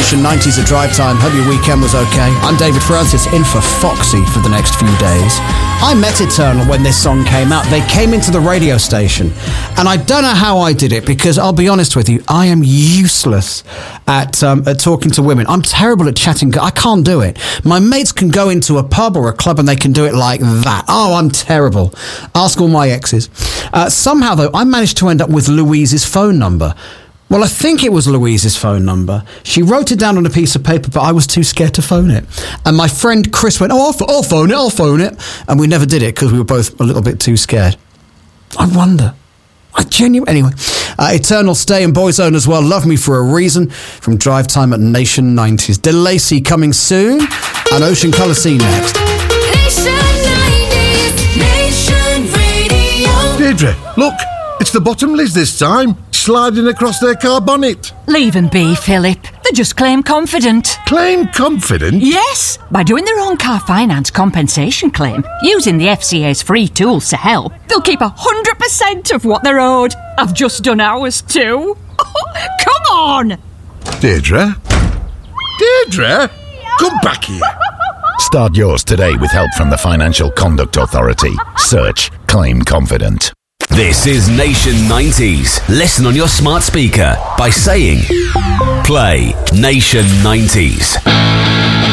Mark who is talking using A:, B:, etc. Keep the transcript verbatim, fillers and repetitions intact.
A: Nation nineties at Drive Time. Hope your weekend was okay. I'm David Francis, in for Foxy for the next few days. I met Eternal when this song came out. They came into the radio station, and I don't know how I did it, because I'll be honest with you, I am useless at, um, at talking to women. I'm terrible at chatting. I can't do it. My mates can go into a pub or a club and they can do it like that. Oh, I'm terrible. Ask all my exes. Uh, somehow, though, I managed to end up with Louise's phone number. Well, I think it was Louise's phone number. She wrote it down on a piece of paper, but I was too scared to phone it. And my friend Chris went, oh, I'll, I'll phone it, I'll phone it. And we never did it because we were both a little bit too scared. I wonder. I genuinely... Anyway, uh, Eternal Stay and Boyzone as well. Love Me for a Reason from Drive Time at Nation nineties. DeLacy coming soon. And Ocean Colour Scene next.
B: Nation nineties, Nation Radio.
C: Deirdre, look, it's the Bottomleys this time, sliding across their car bonnet.
D: Leave them be, Philip. They just claim confident.
C: Claim confident?
D: Yes, by doing their own car finance compensation claim, using the F C A's free tools to help, they'll keep one hundred percent of what they're owed. I've just done ours too. Come on!
C: Deirdre? Deirdre? Come back here.
E: Start yours today with help from the Financial Conduct Authority. Search Claim Confident.
F: This is Nation nineties. Listen on your smart speaker by saying, play Nation nineties.